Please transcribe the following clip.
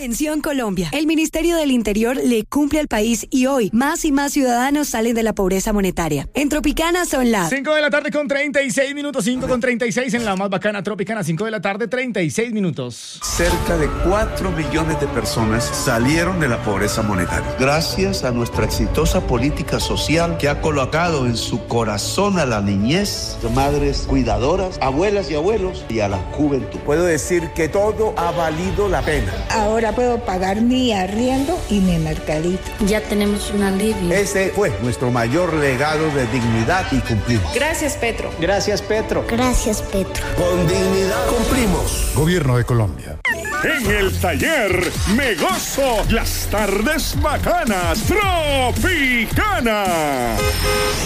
Atención Colombia, el Ministerio del Interior le cumple al país y hoy más y más ciudadanos salen de la pobreza monetaria. En Tropicana son las 5 de la tarde con 36 minutos, 5 con 36 en la más bacana Tropicana, 5 de la tarde, 36 minutos. Cerca de 4 millones de personas salieron de la pobreza monetaria. Gracias a nuestra exitosa política social que ha colocado en su corazón a la niñez, madres cuidadoras, abuelas y abuelos y a la juventud. Puedo decir que todo ha valido la pena. Ahora puedo pagar mi arriendo y mi mercadito. Ya tenemos un alivio. Ese fue nuestro mayor legado de dignidad y cumplimos. Gracias, Petro. Gracias, Petro. Gracias, Petro. Con dignidad cumplimos. Gobierno de Colombia. En el taller me gozo las tardes bacanas. Tropicana.